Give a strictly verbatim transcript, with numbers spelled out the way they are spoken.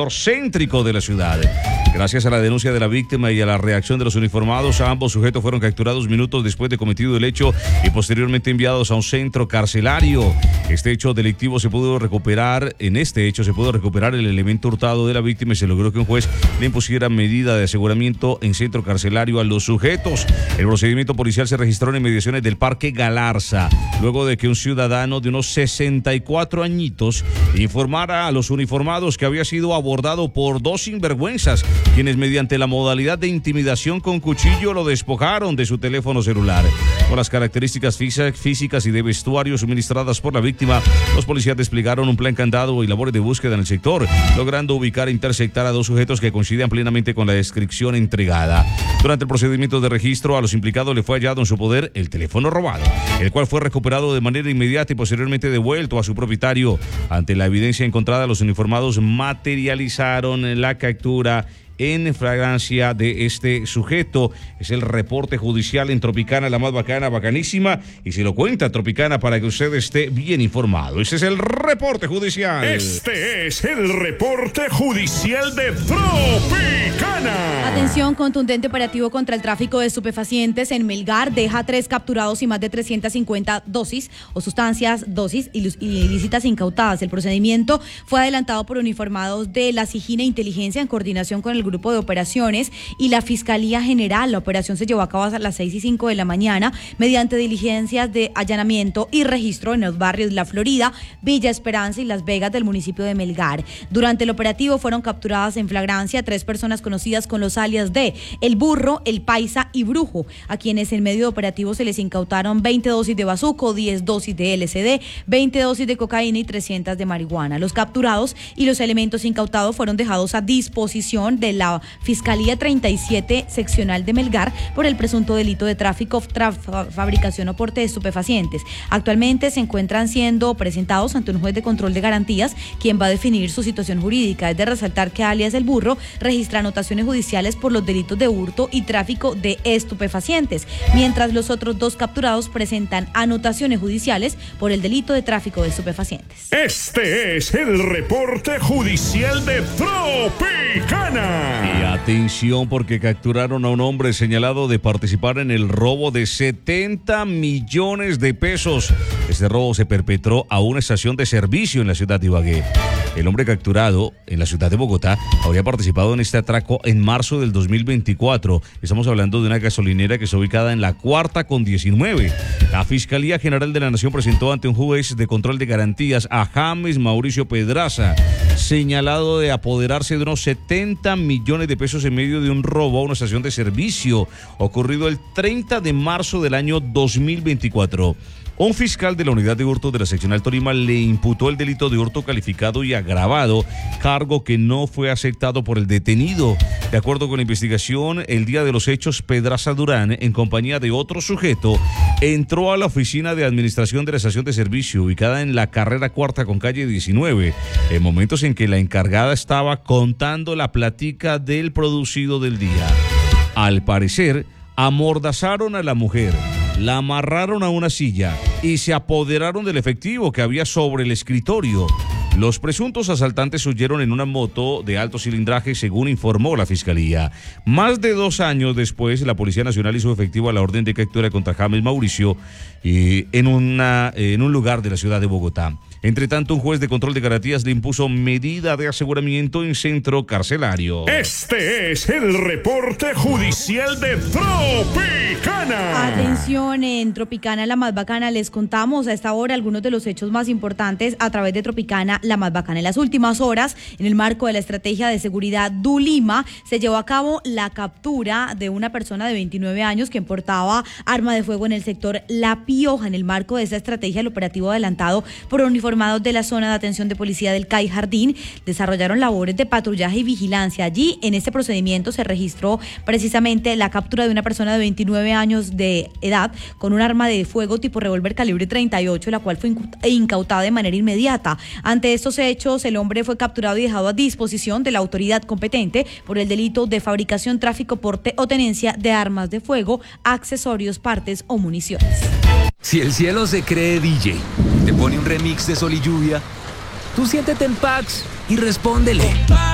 céntrico de la ciudad. Gracias a la denuncia de la víctima y a la reacción de los uniformados, ambos sujetos fueron capturados minutos después de cometido el hecho y posteriormente enviados a un centro carcelario. Este hecho delictivo se pudo recuperar, en este hecho se pudo recuperar el elemento hurtado de la víctima y se logró que un juez le impusiera medida de aseguramiento en centro carcelario a los sujetos. El procedimiento policial se registró en inmediaciones del Parque Galarza, luego de que un ciudadano de unos sesenta y cuatro añitos informara a los uniformados que había sido abordado por dos sinvergüenzas, quienes mediante la modalidad de intimidación con cuchillo lo despojaron de su teléfono celular. Con las características físicas y de vestuario suministradas por la víctima, los policías desplegaron un plan candado y labores de búsqueda en el sector, logrando ubicar e interceptar a dos sujetos que coincidían plenamente con la descripción entregada. Durante el procedimiento de registro, a los implicados le fue hallado en su poder el teléfono robado, el cual fue recuperado de manera inmediata y posteriormente devuelto a su propietario. Ante la evidencia encontrada, los uniformados materializaron la captura en flagrancia de este sujeto. Es el reporte judicial en Tropicana, la más bacana, bacanísima, y se lo cuenta Tropicana para que usted esté bien informado. Ese es el reporte judicial. Este es el reporte judicial de Tropicana. Atención, contundente operativo contra el tráfico de estupefacientes en Melgar deja tres capturados y más de trescientas cincuenta dosis o sustancias, dosis ilícitas incautadas. El procedimiento fue adelantado por uniformados de la SIGINA Inteligencia en coordinación con el Grupo de Operaciones y la Fiscalía General. La operación se llevó a cabo a las seis y cinco de la mañana mediante diligencias de allanamiento y registro en los barrios La Florida, Villa Esperanza y Las Vegas del municipio de Melgar. Durante el operativo fueron capturadas en flagrancia tres personas conocidas con los alias de El Burro, El Paisa y Brujo, a quienes en medio de operativo se les incautaron veinte dosis de bazuco, diez dosis de L S D, veinte dosis de cocaína y trescientas de marihuana. Los capturados y los elementos incautados fueron dejados a disposición de la Fiscalía treinta y siete Seccional de Melgar por el presunto delito de tráfico, tra fabricación o porte de estupefacientes. Actualmente se encuentran siendo presentados ante un juez de control de garantías, quien va a definir su situación jurídica. Es de resaltar que alias El Burro registra anotaciones judiciales por los delitos de hurto y tráfico de estupefacientes, mientras los otros dos capturados presentan anotaciones judiciales por el delito de tráfico de estupefacientes. Este es el reporte judicial de Tropicana. Y atención, porque capturaron a un hombre señalado de participar en el robo de setenta millones de pesos. Este robo se perpetró a una estación de servicio en la ciudad de Ibagué. El hombre capturado en la ciudad de Bogotá habría participado en este atraco en marzo del dos mil veinticuatro. Estamos hablando de una gasolinera que está ubicada en la Cuarta con diecinueve. La Fiscalía General de la Nación presentó ante un juez de control de garantías a James Mauricio Pedraza, señalado de apoderarse de unos setenta millones de pesos en medio de un robo a una estación de servicio ocurrido el treinta de marzo del año dos mil veinticuatro. Un fiscal de la unidad de hurto de la seccional Tolima le imputó el delito de hurto calificado y agravado, cargo que no fue aceptado por el detenido. De acuerdo con la investigación, el día de los hechos, Pedraza Durán, en compañía de otro sujeto, entró a la oficina de administración de la estación de servicio ubicada en la carrera cuarta con calle diecinueve, en momentos en que la encargada estaba contando la platica del producido del día. Al parecer, amordazaron a la mujer, la amarraron a una silla y se apoderaron del efectivo que había sobre el escritorio. Los presuntos asaltantes huyeron en una moto de alto cilindraje, según informó la Fiscalía. Más de dos años después, la Policía Nacional hizo efectiva la orden de captura contra James Mauricio eh, en, una, eh, en un lugar de la ciudad de Bogotá. Entre tanto, un juez de control de garantías le impuso medida de aseguramiento en centro carcelario. Este es el reporte judicial de Tropicana. Atención, en Tropicana, la más bacana, les contamos a esta hora algunos de los hechos más importantes a través de Tropicana, la más bacana. En las últimas horas, en el marco de la estrategia de seguridad Dulima, se llevó a cabo la captura de una persona de veintinueve años que portaba arma de fuego en el sector La Pioja. En el marco de esa estrategia, el operativo adelantado por uniformados de la zona de atención de policía del C A I Jardín desarrollaron labores de patrullaje y vigilancia. Allí, en este procedimiento, se registró precisamente la captura de una persona de veintinueve años de edad con un arma de fuego tipo revólver calibre treinta y ocho, la cual fue incautada de manera inmediata. Ante estos hechos, el hombre fue capturado y dejado a disposición de la autoridad competente por el delito de fabricación, tráfico, porte o tenencia de armas de fuego, accesorios, partes o municiones. Si el cielo se cree D J, te pone un remix de Sol y Lluvia, tú siéntete en Pax y respóndele.